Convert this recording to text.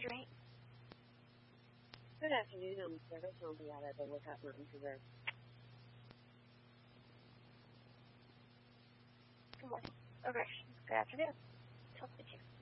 Street. Good afternoon. I'm Service. I'll be out at the Lookout Mountain Preserve. Good morning. Okay. Good afternoon. Talk to you.